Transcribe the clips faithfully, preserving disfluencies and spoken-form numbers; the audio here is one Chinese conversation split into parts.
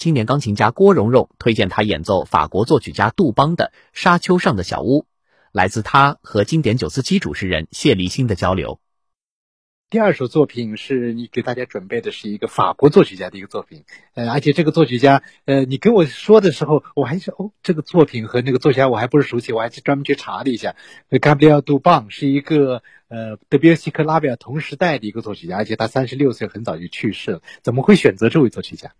青年钢琴家郭蓉蓉推荐他演奏法国作曲家杜邦的《沙丘上的小屋》，来自他和经典九四七主持人谢立新的交流。 第二首作品是你给大家准备的是一个法国作曲家的一个作品，呃，而且这个作曲家，呃，你跟我说的时候，我还是哦，这个作品和那个作曲家我还不是熟悉，我还是专门去查了一下。加布里奥·杜邦是一个呃德彪西和拉威尔同时代的一个作曲家，而且他三十六岁很早就去世了。怎么会选择这位作曲家？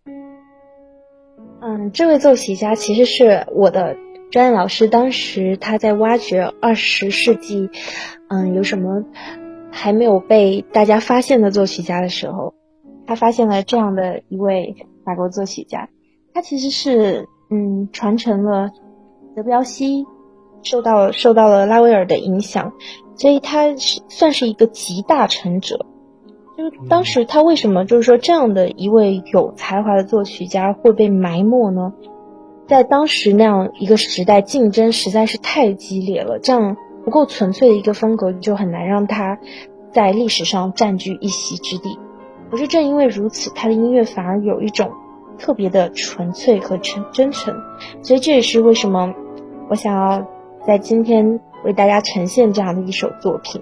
嗯，这位作曲家其实是我的专业老师，当时他在挖掘二十世纪，嗯，有什么还没有被大家发现的作曲家的时候，他发现了这样的一位法国作曲家。他其实是嗯传承了德彪西，受到受到了拉威尔的影响，所以他是算是一个集大成者。就是当时他为什么就是说这样的一位有才华的作曲家会被埋没呢？在当时那样一个时代，竞争实在是太激烈了，这样不够纯粹的一个风格就很难让他在历史上占据一席之地。可是正因为如此，他的音乐反而有一种特别的纯粹和真诚，所以这也是为什么我想要在今天为大家呈现这样的一首作品，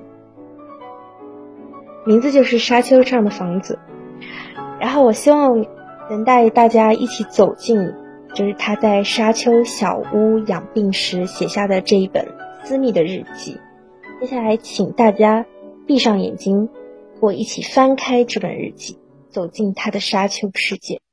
名字就是《沙丘上的房子》。然后我希望能带大家一起走进就是他在沙丘小屋养病时写下的这一本私密的日记。接下来请大家闭上眼睛，或一起翻开这本日记，走进他的沙丘世界。